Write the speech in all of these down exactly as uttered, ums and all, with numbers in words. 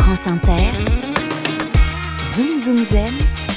France Inter, Zoom Zoom Zen,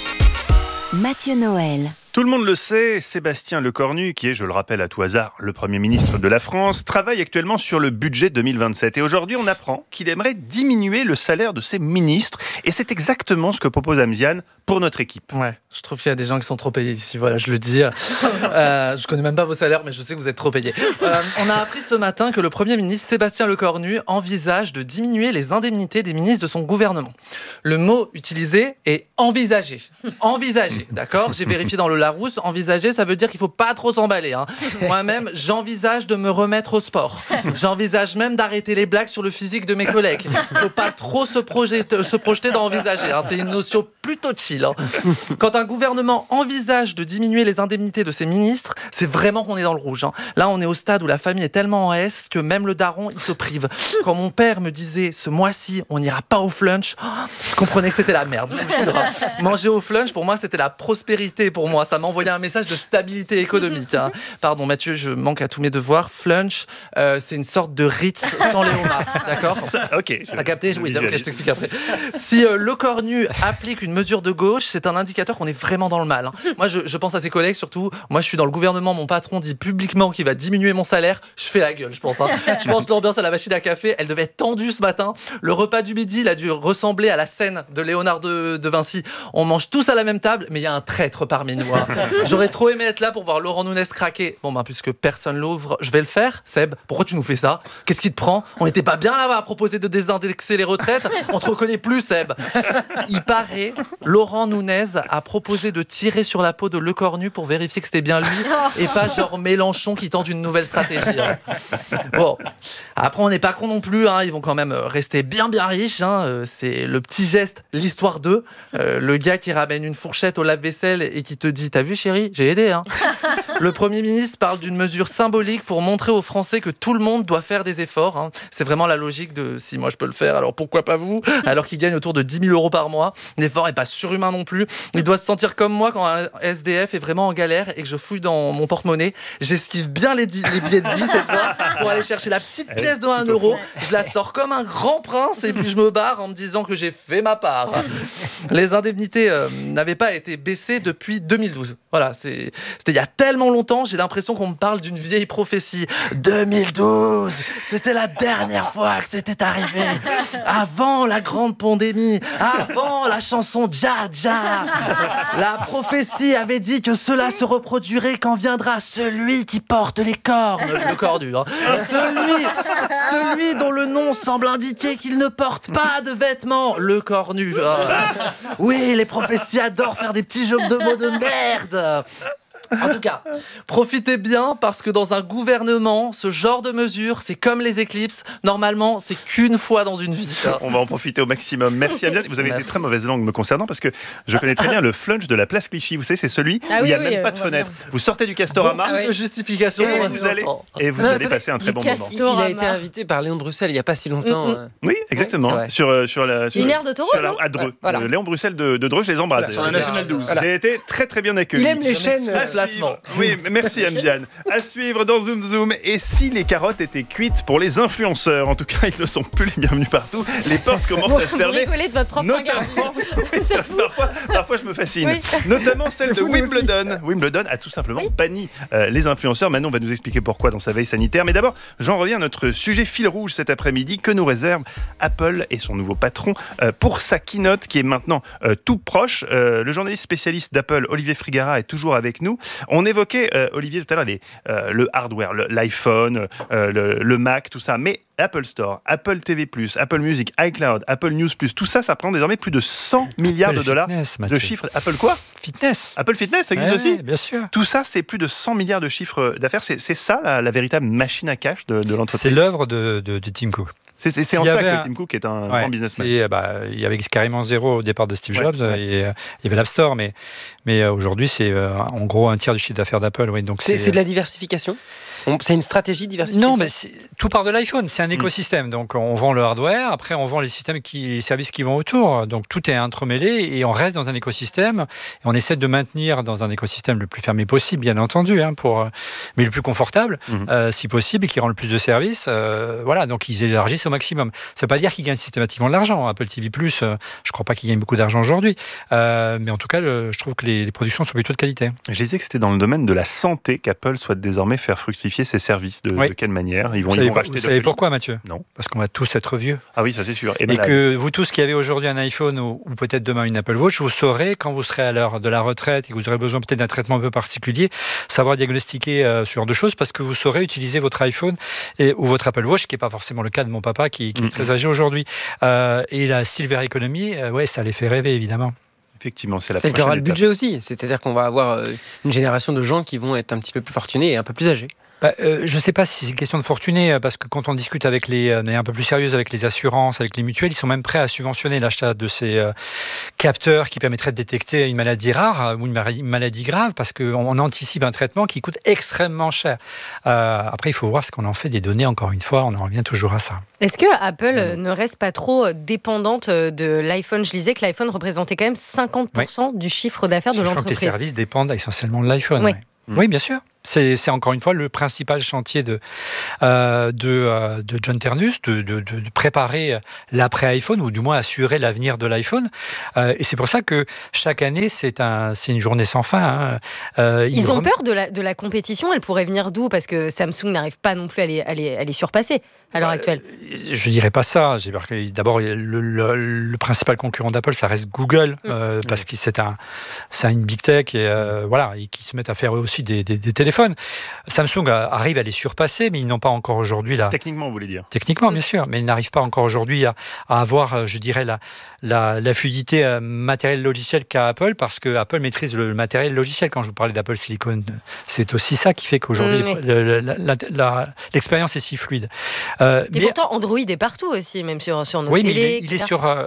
Mathieu Noël. Tout le monde le sait, Sébastien Lecornu, qui est, je le rappelle à tout hasard, le Premier ministre de la France, travaille actuellement sur le budget deux mille vingt-sept. Et aujourd'hui, on apprend qu'il aimerait diminuer le salaire de ses ministres. Et c'est exactement ce que propose Amziane pour notre équipe. Ouais, je trouve qu'il y a des gens qui sont trop payés ici, voilà, je le dis. Euh, je connais même pas vos salaires, mais je sais que vous êtes trop payés. Euh, on a appris ce matin que le Premier ministre Sébastien Lecornu envisage de diminuer les indemnités des ministres de son gouvernement. Le mot utilisé est envisager. Envisager, d'accord ? J'ai vérifié dans le Larousse, envisager, ça veut dire qu'il faut pas trop s'emballer. Hein. Moi-même, j'envisage de me remettre au sport. J'envisage même d'arrêter les blagues sur le physique de mes collègues. Il faut pas trop se projeter, se projeter dans envisager. Hein. C'est une notion plutôt chill. Hein. Quand un gouvernement envisage de diminuer les indemnités de ses ministres, c'est vraiment qu'on est dans le rouge. Hein. Là, on est au stade où la famille est tellement en S que même le daron, il se prive. Quand mon père me disait, ce mois-ci, on n'ira pas au flunch, oh, je comprenais que c'était la merde. Manger au flunch, pour moi, c'était la prospérité pour moi. Ça m'a envoyé un message de stabilité économique. Hein. Pardon, Mathieu, je manque à tous mes devoirs. Flunch, euh, c'est une sorte de Ritz sans les homards. D'accord ? Ça, ok. T'as capté ? Oui, ok, je t'explique après. Si euh, Lecornu applique une mesure de gauche, c'est un indicateur qu'on est vraiment dans le mal. Hein. Moi, je, je pense à ses collègues, surtout. Moi, je suis dans le gouvernement. Mon patron dit publiquement qu'il va diminuer mon salaire. Je fais la gueule, je pense. Hein. Je pense que l'ambiance à la machine à café, elle devait être tendue ce matin. Le repas du midi, il a dû ressembler à la scène de Léonard de, de Vinci. On mange tous à la même table, mais il y a un traître parmi nous. Hein. J'aurais trop aimé être là pour voir Laurent Nunez craquer. Bon, ben, puisque personne l'ouvre, je vais le faire. Seb, pourquoi tu nous fais ça ? Qu'est-ce qui te prend ? On n'était pas bien là-bas à proposer de désindexer les retraites. On te reconnaît plus, Seb. Il paraît, Laurent Nunez a proposé de tirer sur la peau de Lecornu pour vérifier que c'était bien lui et pas genre Mélenchon qui tente une nouvelle stratégie. Hein. Bon, après, on n'est pas con non plus. Hein. Ils vont quand même rester bien, bien riches. Hein. C'est le petit geste, l'histoire d'eux. Euh, le gars qui ramène une fourchette au lave-vaisselle et qui te dit « T'as vu, chérie ? J'ai aidé. Hein. » Le Premier ministre parle d'une mesure symbolique pour montrer aux Français que tout le monde doit faire des efforts. Hein. C'est vraiment la logique de « si moi je peux le faire, alors pourquoi pas vous ?» Alors qu'il gagne autour de dix mille euros par mois. L'effort n'est pas surhumain non plus. Il doit se sentir comme moi quand un S D F est vraiment en galère et que je fouille dans mon porte-monnaie. J'esquive bien les, dix, les billets de dix cette fois pour aller chercher la petite pièce de un euro. Je la sors comme un grand prince et puis je me barre en me disant que j'ai fait ma part. Les indemnités euh, n'avaient pas été baissées depuis deux mille douze. Voilà, c'est, c'était il y a tellement longtemps, j'ai l'impression qu'on me parle d'une vieille prophétie. deux mille douze, c'était la dernière fois que c'était arrivé. Avant la grande pandémie, avant la chanson Dja Dja. La prophétie avait dit que cela se reproduirait quand viendra celui qui porte les cornes. Le cornu, hein. Celui, celui dont le nom semble indiquer qu'il ne porte pas de vêtements. Le cornu. Euh, oui, les prophéties adorent faire des petits jeux de mots de merde. En tout cas, profitez bien parce que dans un gouvernement, ce genre de mesures, c'est comme les éclipses. Normalement, c'est qu'une fois dans une vie. On va en profiter au maximum. Merci Amziane. Vous avez été très mauvaise langue me concernant parce que je connais très bien le flunch de la place Clichy. Vous savez, c'est celui ah où oui, il n'y a oui, même pas de fenêtre. Vous sortez du Castorama. Beaucoup de justifications. Et vous allez, et vous allez passer un très bon moment. Il a été invité par Léon Bruxelles il n'y a pas si longtemps. Mm-hmm. Oui, exactement. Oui, sur, sur la, sur une aire d'autoroute, sur la, à Dreux. Voilà. Euh, Léon Bruxelles de, de Dreux, je les embrasse. Voilà, sur la Nationale douze. Voilà. J'ai été très très bien accueilli. Il aime les chaînes. Platement. Oui, merci Amziane. À suivre dans Zoom Zoom. Et si les carottes étaient cuites pour les influenceurs, en tout cas, ils ne sont plus les bienvenus partout. Les portes commencent à se Vous fermer. rigolez de votre propre regard. Notamment, oui, ça, parfois, parfois je me fascine. Oui. Notamment celle de Wimbledon. Wimbledon a tout simplement oui. banni euh, les influenceurs. Manon va nous expliquer pourquoi dans sa veille sanitaire. Mais d'abord, j'en reviens à notre sujet fil rouge cet après-midi que nous réserve Apple et son nouveau patron euh, pour sa keynote qui est maintenant euh, tout proche. Euh, le journaliste spécialiste d'Apple, Olivier Frigara, est toujours avec nous. On évoquait, euh, Olivier, tout à l'heure, les, euh, le hardware, le, l'iPhone, euh, le, le Mac, tout ça. Mais Apple Store, Apple T V plus, Apple Music, iCloud, Apple News plus, tout ça, ça prend désormais plus de cent milliards de dollars Fitness, de chiffres. Apple quoi ? Fitness. Apple Fitness, ça existe ouais, aussi ? Bien sûr. Tout ça, c'est plus de cent milliards de chiffres d'affaires. C'est, c'est ça la, la véritable machine à cash de, de l'entreprise. C'est l'œuvre de, de, de Tim Cook. C'est, c'est, c'est en ça que un... Tim Cook est un ouais, grand businessman. C'est, bah, il y avait carrément zéro au départ de Steve Jobs. Ouais, ouais. Et, euh, il y avait l'App Store, mais, mais euh, aujourd'hui, c'est euh, en gros un tiers du chiffre d'affaires d'Apple. Ouais, donc c'est, c'est, c'est de la diversification ? On, c'est une stratégie de diversification ? Non, mais c'est, tout part de l'iPhone. C'est un écosystème. Mm. Donc, on vend le hardware. Après, on vend les systèmes, qui, les services qui vont autour. Donc, tout est entremêlé et on reste dans un écosystème. Et on essaie de maintenir dans un écosystème le plus fermé possible, bien entendu, hein, pour, mais le plus confortable, mm. euh, si possible, et qui rend le plus de services. Euh, voilà. Donc, ils élargissent au maximum. Ça ne veut pas dire qu'ils gagnent systématiquement de l'argent. Apple T V plus, euh, je ne crois pas qu'ils gagnent beaucoup d'argent aujourd'hui. Euh, mais en tout cas, le, je trouve que les, les productions sont plutôt de qualité. Je disais que c'était dans le domaine de la santé qu'Apple souhaite désormais faire fructifier ses services. De, oui. de quelle manière Ils vont, vous ils savez, vont racheter. Vous savez pourquoi, Mathieu? Non. Parce qu'on va tous être vieux. Ah oui, ça c'est sûr. Et, Et que vous tous qui avez aujourd'hui un iPhone ou, ou peut-être demain une Apple Watch, vous saurez quand vous serez à l'heure de la retraite et que vous aurez besoin peut-être d'un traitement un peu particulier, savoir diagnostiquer euh, ce genre de choses parce que vous saurez utiliser votre iPhone et, ou votre Apple Watch, ce qui n'est pas forcément le cas de mon papa qui, qui est très âgé aujourd'hui. Euh, et la Silver Economy, euh, ouais, ça les fait rêver évidemment. Effectivement, c'est la Celle qui aura le étape. budget aussi. C'est-à-dire qu'on va avoir euh, une génération de gens qui vont être un petit peu plus fortunés et un peu plus âgés. Bah, euh, je ne sais pas si c'est une question de fortuné, parce que quand on discute avec les, mais un peu plus sérieuse avec les assurances, avec les mutuelles, ils sont même prêts à subventionner l'achat de ces euh, capteurs qui permettraient de détecter une maladie rare ou une maladie grave, parce qu'on on anticipe un traitement qui coûte extrêmement cher. Euh, après, il faut voir ce qu'on en fait des données, encore une fois, on en revient toujours à ça. Est-ce que Apple mmh. ne reste pas trop dépendante de l'iPhone? Je lisais que l'iPhone représentait quand même cinquante pour cent oui. du chiffre d'affaires de l'entreprise. Les services dépendent essentiellement de l'iPhone. Oui. Ouais. Oui, bien sûr. C'est, c'est encore une fois le principal chantier de, euh, de, euh, de John Ternus, de, de, de préparer l'après-iPhone, ou du moins assurer l'avenir de l'iPhone. Euh, et c'est pour ça que chaque année, c'est, un, c'est une journée sans fin. Hein. Euh, ils, ils ont rem... peur de la, de la compétition. Elle pourrait venir d'où? Parce que Samsung n'arrive pas non plus à les, à les, à les surpasser à l'heure actuelle. Je ne dirais pas ça. D'abord, le, le, le principal concurrent d'Apple, ça reste Google, euh, mmh. parce que c'est, un, c'est une big tech et, euh, voilà, et qui se mettent à faire aussi des, des, des téléphones. Samsung arrive à les surpasser, mais ils n'ont pas encore aujourd'hui la... Techniquement, vous voulez dire? Techniquement, bien sûr, mais ils n'arrivent pas encore aujourd'hui à, à avoir, je dirais, la, la, la fluidité matériel logiciel qu'a Apple, parce que Apple maîtrise le matériel logiciel. Quand je vous parlais d'Apple Silicon, c'est aussi ça qui fait qu'aujourd'hui, mmh, oui. le, la, la, la, l'expérience est si fluide. Euh, et mais, pourtant, Android est partout aussi, même sur, sur nos oui, télés. Mais il, est, il est sur euh,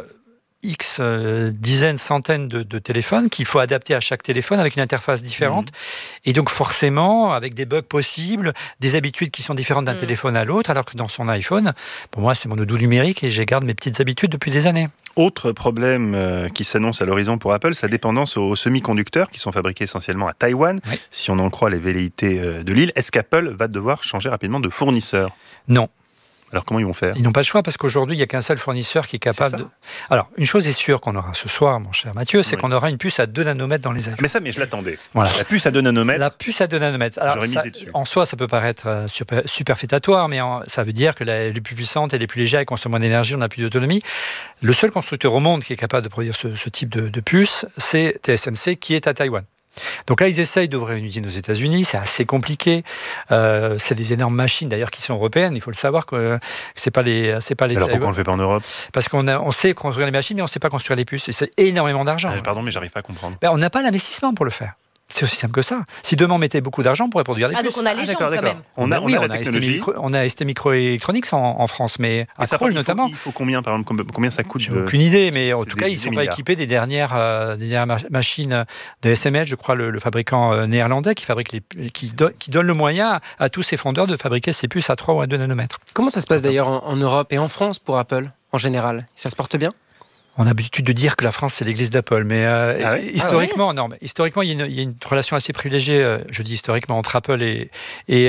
X euh, dizaines, centaines de, de téléphones qu'il faut adapter à chaque téléphone avec une interface différente. Mmh. Et donc, forcément, avec des bugs possibles, des habitudes qui sont différentes d'un mmh. téléphone à l'autre, alors que dans son iPhone, pour moi, c'est mon doudou numérique et je garde mes petites habitudes depuis des années. Autre problème euh, qui s'annonce à l'horizon pour Apple, sa dépendance aux semi-conducteurs qui sont fabriqués essentiellement à Taïwan. Oui. Si on en croit les velléités euh, de l'île, est-ce qu'Apple va devoir changer rapidement de fournisseur? Non. Alors comment ils vont faire? Ils n'ont pas le choix parce qu'aujourd'hui, il n'y a qu'un seul fournisseur qui est capable de... Alors, une chose est sûre qu'on aura ce soir, mon cher Mathieu, c'est oui. qu'on aura une puce à deux nanomètres dans les iPhones. Mais ça, mais je l'attendais. Voilà. La puce à deux nanomètres. La puce à deux nanomètres. Alors, j'aurais ça, misé dessus. En soi, ça peut paraître euh, super, superfétatoire, mais en, ça veut dire que la, les plus puissantes et les plus légères, elles consomment moins d'énergie, on a plus d'autonomie. Le seul constructeur au monde qui est capable de produire ce, ce type de, de puce, c'est T S M C qui est à Taïwan. Donc là, ils essayent d'ouvrir une usine aux États-Unis, c'est assez compliqué. Euh, c'est des énormes machines d'ailleurs qui sont européennes. Il faut le savoir que c'est pas les, c'est pas les. Alors pourquoi on le fait pas en Europe? Parce qu'on a, on sait construire les machines, mais on sait pas construire les puces. Et c'est énormément d'argent. Euh, pardon, mais j'arrive pas à comprendre. Ben, on n'a pas l'investissement pour le faire. C'est aussi simple que ça. Si demain on mettait beaucoup d'argent, on pourrait produire des ah, puces. Donc on a les gens ah, quand même. On a, on oui, a la on a technologie. Micro, on a S T Microelectronics en, en France, mais à Crolles notamment. Il faut combien, par exemple, combien ça coûte? J'ai de... aucune idée, mais en tout des, cas, ils ne sont pas équipés des dernières, euh, des dernières machines de S M H, je crois, le, le fabricant euh, néerlandais qui fabrique les, qui, do, qui donne le moyen à, à tous ces fondeurs de fabriquer ces puces à trois ou à deux nanomètres. Comment ça se passe d'ailleurs en, en Europe et en France pour Apple en général? Ça se porte bien? On a l'habitude de dire que la France, c'est l'église d'Apple, mais euh, ah ouais historiquement, ah ouais non, mais historiquement, il y, a une, il y a une relation assez privilégiée, euh, je dis historiquement, entre Apple et, et,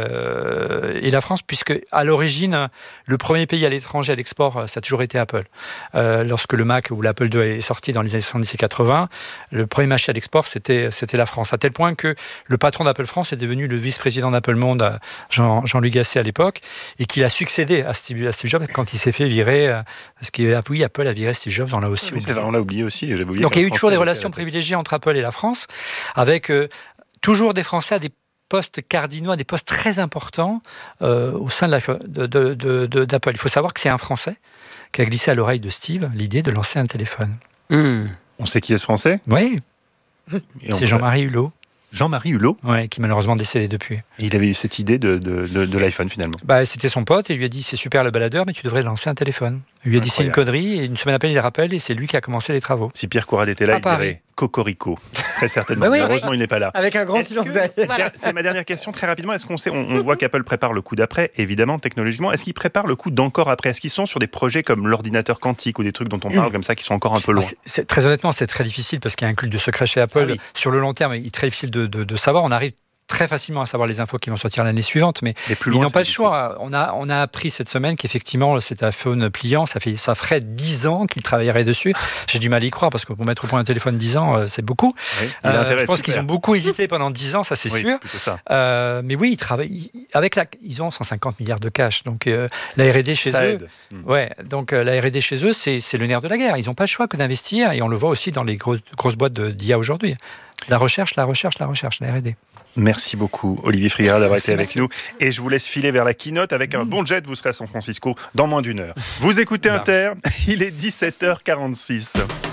euh, et la France, puisque à l'origine, le premier pays à l'étranger à l'export, ça a toujours été Apple. Euh, lorsque le Mac ou l'Apple deux est sorti dans les années soixante-dix et quatre-vingts, le premier marché à l'export, c'était, c'était la France. À tel point que le patron d'Apple France est devenu le vice-président d'Apple Monde, Jean, Jean-Louis Gasset à l'époque, et qu'il a succédé à Steve, à Steve Jobs quand il s'est fait virer, parce que oui, Apple a viré Steve Jobs, on l'a aussi oui, oublié. On l'a oublié aussi. J'avais oublié. Donc il y a eu toujours des relations privilégiées entre Apple et la France, avec euh, toujours des Français à des postes cardinaux, à des postes très importants euh, au sein de, la, de, de, de, de, d'Apple. Il faut savoir que c'est un Français qui a glissé à l'oreille de Steve l'idée de lancer un téléphone. Mmh. On sait qui est ce Français? Oui, c'est Jean-Marie Hulot. Jean-Marie Hulot, ouais, qui est malheureusement décédé depuis. Et il avait eu cette idée de, de, de, de l'iPhone finalement. Bah, c'était son pote et il lui a dit c'est super le baladeur, mais tu devrais lancer un téléphone. Il lui a dit c'est une connerie et une semaine après il le rappelle et c'est lui qui a commencé les travaux. Si Pierre Courade était là, à il Paris. dirait Cocorico, très certainement. Bah oui, Malheureusement, oui. il n'est pas là. Avec un grand silence derrière. Voilà. C'est ma dernière question très rapidement. Est-ce qu'on sait, on, on voit qu'Apple prépare le coup d'après, évidemment, technologiquement. Est-ce qu'ils préparent le coup d'encore après? Est-ce qu'ils sont sur des projets comme l'ordinateur quantique ou des trucs dont on parle comme ça qui sont encore un peu loin? c'est, c'est, Très honnêtement, c'est très difficile parce qu'il y a un culte de secret chez Apple. Ah oui. Sur le long terme, il est très difficile de, de, de savoir. On arrive très facilement à savoir les infos qui vont sortir l'année suivante, mais plus ils loin, n'ont pas le c'est choix. On a, on a appris cette semaine qu'effectivement, cet iPhone pliant, ça, fait, ça ferait dix ans qu'ils travailleraient dessus. J'ai du mal à y croire, parce que pour mettre au point un téléphone dix ans, c'est beaucoup. Oui, il a euh, intérêt je à pense tout qu'ils faire. ont beaucoup hésité pendant dix ans, ça c'est Oui, sûr. plutôt ça. Euh, mais oui, ils travaillent avec la, ils ont cent cinquante milliards de cash, donc euh, la R et D chez Ça eux, aide. Mm. ouais, donc euh, la R et D chez eux, c'est, c'est le nerf de la guerre. Ils n'ont pas le choix que d'investir, et on le voit aussi dans les grosses, grosses boîtes de, d'I A aujourd'hui. La recherche, la recherche, la recherche, la R et D. Merci beaucoup, Olivier Frigard, d'avoir Merci, été avec Mathieu. nous. Et je vous laisse filer vers la keynote. Avec un bon jet, vous serez à San Francisco dans moins d'une heure. Vous écoutez Inter, il est dix-sept heures quarante-six.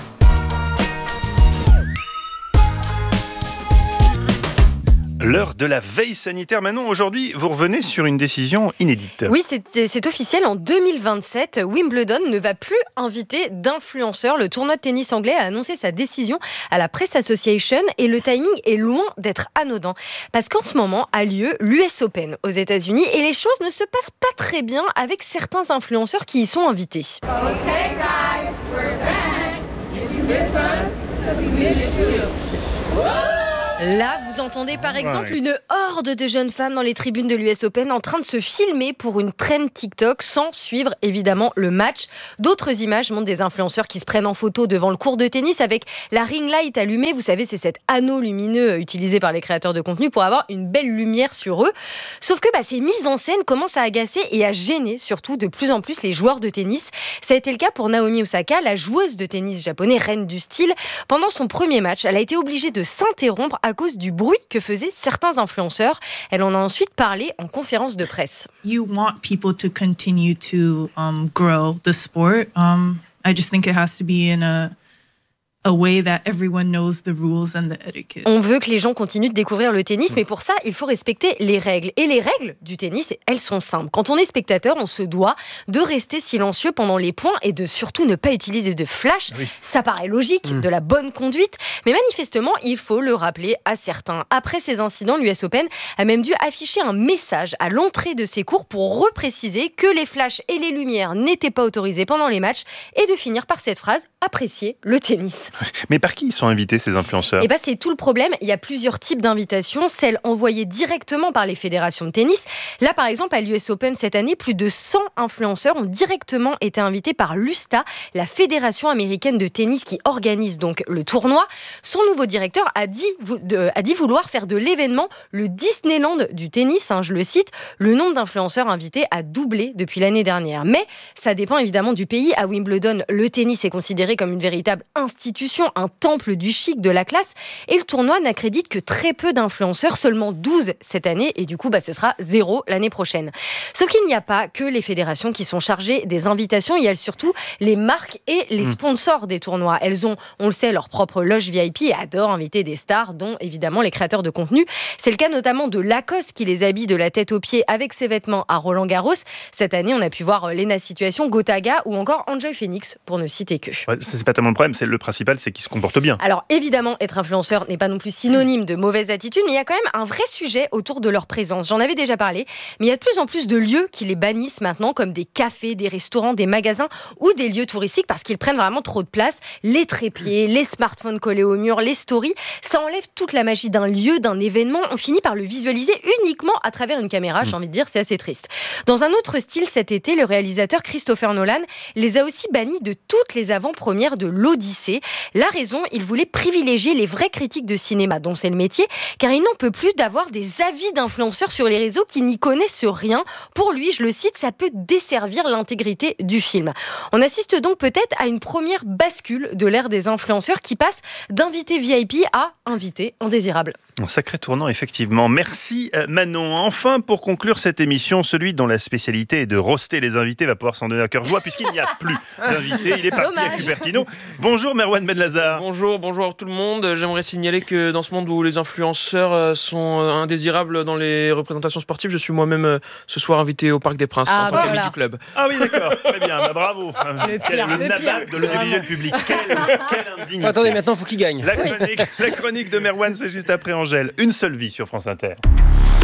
L'heure de la veille sanitaire. Manon, aujourd'hui, vous revenez sur une décision inédite. Oui, c'est, c'est officiel. En deux mille vingt-sept, Wimbledon ne va plus inviter d'influenceurs. Le tournoi de tennis anglais a annoncé sa décision à la Press Association et le timing est loin d'être anodin. Parce qu'en ce moment a lieu l'U S Open aux États-Unis et les choses ne se passent pas très bien avec certains influenceurs qui y sont invités. Okay, guys, we're back. Did you miss us? Because we missed you. Là, vous entendez par exemple Ouais. une horde de jeunes femmes dans les tribunes de l'U S Open en train de se filmer pour une trend TikTok sans suivre évidemment le match. D'autres images montrent des influenceurs qui se prennent en photo devant le court de tennis avec la ring light allumée. Vous savez, c'est cet anneau lumineux utilisé par les créateurs de contenu pour avoir une belle lumière sur eux. Sauf que bah, ces mises en scène commencent à agacer et à gêner surtout de plus en plus les joueurs de tennis. Ça a été le cas pour Naomi Osaka, la joueuse de tennis japonais, reine du style. Pendant son premier match, elle a été obligée de s'interrompre à cause du bruit que faisaient certains influenceurs. Elle en a ensuite parlé en conférence de presse. You want people to continue to um, grow the sport. Um, I just think it has to be in a a way that everyone knows the rules and the etiquette. On veut que les gens continuent de découvrir le tennis, mais pour ça, il faut respecter les règles. Et les règles du tennis, elles sont simples. Quand on est spectateur, on se doit de rester silencieux pendant les points et de surtout ne pas utiliser de flash. Oui. Ça paraît logique, mmh. de la bonne conduite, mais manifestement, il faut le rappeler à certains. Après ces incidents, l'U S Open a même dû afficher un message à l'entrée de ses cours pour repréciser que les flashs et les lumières n'étaient pas autorisés pendant les matchs et de finir par cette phrase « Apprécier le tennis ». Mais par qui ils sont invités, ces influenceurs ? Eh ben, c'est tout le problème. Il y a plusieurs types d'invitations. Celles envoyées directement par les fédérations de tennis. Là, par exemple, à l'U S Open cette année, plus de cent influenceurs ont directement été invités par l'U S T A, la fédération américaine de tennis qui organise donc le tournoi. Son nouveau directeur a dit, a dit vouloir faire de l'événement le Disneyland du tennis. Hein, je le cite. Le nombre d'influenceurs invités a doublé depuis l'année dernière. Mais ça dépend évidemment du pays. À Wimbledon, le tennis est considéré comme une véritable institution, un temple du chic, de la classe, et le tournoi n'accrédite que très peu d'influenceurs, seulement douze cette année, et du coup bah, ce sera zéro l'année prochaine. Sauf qu'il n'y a pas que les fédérations qui sont chargées des invitations, il y a surtout les marques et les sponsors des tournois. Elles ont, on le sait, leur propre loge V I P et adorent inviter des stars, dont évidemment les créateurs de contenu. C'est le cas notamment de Lacoste qui les habille de la tête aux pieds avec ses vêtements à Roland-Garros. Cette année, on a pu voir Lena Situation, Gotaga ou encore Enjoy Phoenix, pour ne citer que. Ouais, c'est pas tellement le problème, c'est le principal, c'est qu'ils se comportent bien. Alors évidemment, être influenceur n'est pas non plus synonyme de mauvaise attitude, mais il y a quand même un vrai sujet autour de leur présence. J'en avais déjà parlé, mais il y a de plus en plus de lieux qui les bannissent maintenant, comme des cafés, des restaurants, des magasins ou des lieux touristiques, parce qu'ils prennent vraiment trop de place. Les trépieds, les smartphones collés au mur, les stories, ça enlève toute la magie d'un lieu, d'un événement. On finit par le visualiser uniquement à travers une caméra. J'ai envie de dire, c'est assez triste. Dans un autre style, cet été, le réalisateur Christopher Nolan les a aussi bannis de toutes les avant-premières de l'Odyssée. La raison, il voulait privilégier les vrais critiques de cinéma, dont c'est le métier, car il n'en peut plus d'avoir des avis d'influenceurs sur les réseaux qui n'y connaissent rien. Pour lui, je le cite, ça peut desservir l'intégrité du film. On assiste donc peut-être à une première bascule de l'ère des influenceurs qui passe d'invité V I P à invité indésirable. Un sacré tournant, effectivement. Merci Manon. Enfin, pour conclure cette émission, celui dont la spécialité est de roaster les invités va pouvoir s'en donner à cœur joie, puisqu'il n'y a plus d'invités. Il est parti Dommage. à Cupertino. Bonjour Merwan Benlazar. Bonjour, bonjour tout le monde. J'aimerais signaler que dans ce monde où les influenceurs sont indésirables dans les représentations sportives, je suis moi-même ce soir invité au Parc des Princes ah, en tant bah qu'ami voilà. du club. Ah oui, d'accord. Très bien. Bah, bravo. Le Quel, pire, le, le nabat pire. de l'audiovisuel public. Quelle, quelle indignité. Attendez, maintenant, il faut qu'il gagne. La chronique, la chronique de Merwan, c'est juste après Angèle. Une seule vie sur France Inter.